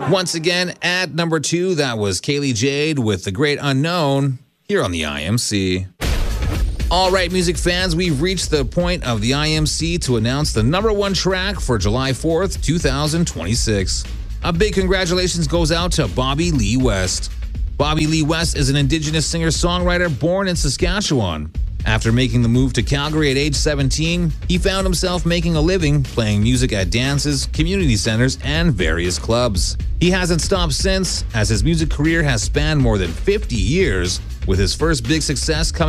Once again, at number 2, that was Kaylee Jade with The Great Unknown here on the IMC. All right, music fans, we've reached the point of the IMC to announce the number 1 track for July 4th, 2026. A big congratulations goes out to Bobby Lee West. Bobby Lee West is an Indigenous singer-songwriter born in Saskatchewan. After making the move to Calgary at age 17, he found himself making a living playing music at dances, community centers, and various clubs. He hasn't stopped since, as his music career has spanned more than 50 years, with his first big success coming